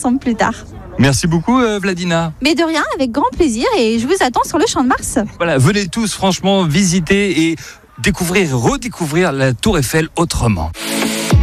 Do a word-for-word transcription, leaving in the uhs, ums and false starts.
ensemble plus tard. Merci beaucoup euh, Vladina. Mais de rien, avec grand plaisir, et je vous attends sur le Champ de Mars. Voilà, venez tous franchement visiter et découvrir, redécouvrir la Tour Eiffel autrement.